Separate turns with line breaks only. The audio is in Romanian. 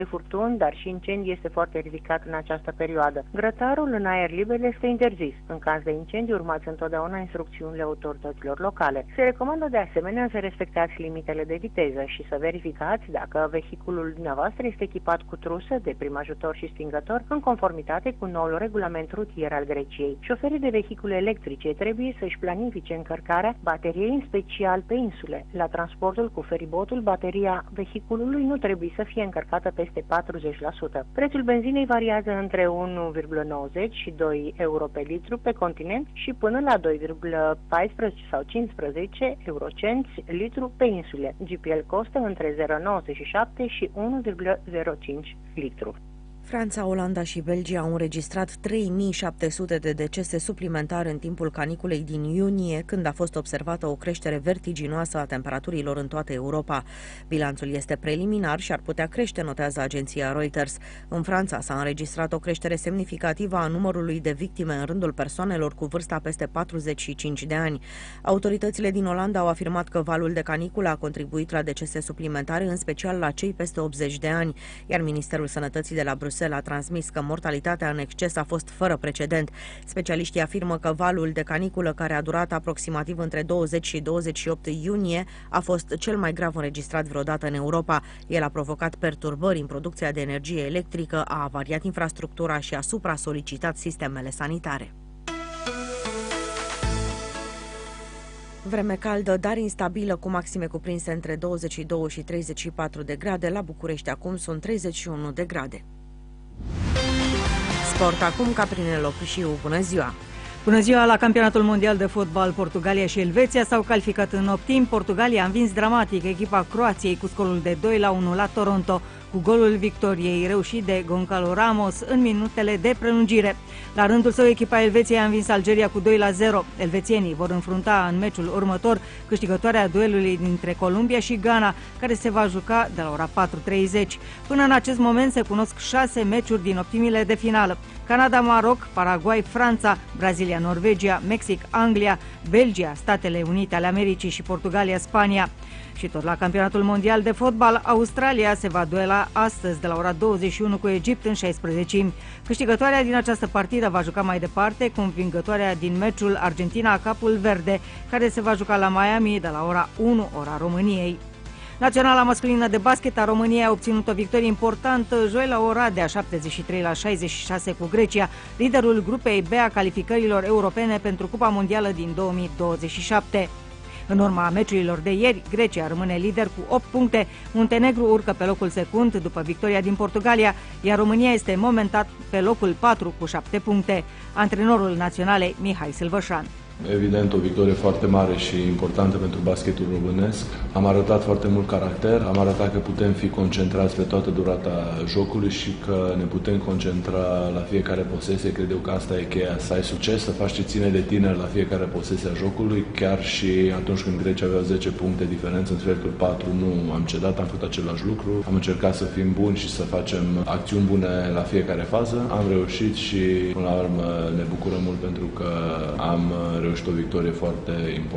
furtuni, dar și incendii este foarte ridicat în această perioadă. Grătarul în aer liber este interzis. În caz de incendiu, urmați întotdeauna instrucțiunile autorităților locale. Se recomandă de asemenea să respectați limitele de viteză și să verificați dacă vehiculul dumneavoastră este echipat cu trusă de prim ajutor și stingător în conformitate cu noul regulament rutier al Greciei. Șoferii de vehicule electrice trebuie să-și planifice încărcarea bateriei, în special pe insule. La transportul cu feribotul, bateria vehiculului nu trebuie să fie încărcată peste 40%. Prețul benzinei variază între 1,90 și 2 euro pe litru pe continent și până la 2,14 sau 15 eurocenți litru pe insule. GPL costă între 0,97 și 1,05 litru.
Franța, Olanda și Belgia au înregistrat 3700 de decese suplimentare în timpul caniculei din iunie, când a fost observată o creștere vertiginoasă a temperaturilor în toată Europa. Bilanțul este preliminar și ar putea crește, notează agenția Reuters. În Franța s-a înregistrat o creștere semnificativă a numărului de victime în rândul persoanelor cu vârsta peste 45 de ani. Autoritățile din Olanda au afirmat că valul de caniculă a contribuit la decese suplimentare, în special la cei peste 80 de ani, iar Ministerul Sănătății de la Bruxelles a transmis că mortalitatea în exces a fost fără precedent. Specialiștii afirmă că valul de caniculă, care a durat aproximativ între 20 și 28 iunie, a fost cel mai grav înregistrat vreodată în Europa. El a provocat perturbări în producția de energie electrică, a avariat infrastructura și a supra-solicitat sistemele sanitare. Vreme caldă, dar instabilă, cu maxime cuprinse între 22 și 34 de grade. La București acum sunt 31 de grade. Sport acum, Caprinel Oprișiu, bună ziua!
Bună ziua! La campionatul mondial de fotbal, Portugalia și Elveția s-au calificat în optim. Portugalia a învins dramatic echipa Croației cu scorul de 2-1 la Toronto, cu golul victoriei reușit de Goncalo Ramos în minutele de prelungire. La rândul său, echipa Elveției a învins Algeria cu 2-0. Elvețienii vor înfrunta în meciul următor câștigătoarea duelului dintre Columbia și Ghana, care se va juca de la ora 4:30. Până în acest moment se cunosc 6 meciuri din optimile de finală: Canada, Maroc, Paraguay, Franța, Brazilia, Norvegia, Mexic, Anglia, Belgia, Statele Unite ale Americii și Portugalia, Spania. Și tot la campionatul mondial de fotbal, Australia se va duela astăzi de la ora 21 cu Egipt în 16-mi. Câștigătoarea din această partidă va juca mai departe cu învingătoarea din meciul Argentina-Capul Verde, care se va juca la Miami de la ora 1, ora României. Naționala masculină de basket a României a obținut o victorie importantă joi la Oradea, 73-66 cu Grecia, liderul grupei B a calificărilor europene pentru Cupa Mondială din 2027. În urma meciurilor de ieri, Grecia rămâne lider cu 8 puncte, Muntenegru urcă pe locul secund după victoria din Portugalia, iar România este momentan pe locul 4 cu 7 puncte. Antrenorul naționalei, Mihai Silvășan.
Evident, o victorie foarte mare și importantă pentru basketul românesc. Am arătat foarte mult caracter, am arătat că putem fi concentrați pe toată durata jocului și că ne putem concentra la fiecare posesie. Cred eu că asta e cheia, să ai succes, să faci ce ține de tine la fiecare posesie a jocului. Chiar și atunci când Grecia avea 10 puncte diferență în sfertul 4, nu am cedat, am făcut același lucru. Am încercat să fim buni și să facem acțiuni bune la fiecare fază. Am reușit și, până la urmă, ne bucurăm mult pentru că am reușit o victorie foarte importantă.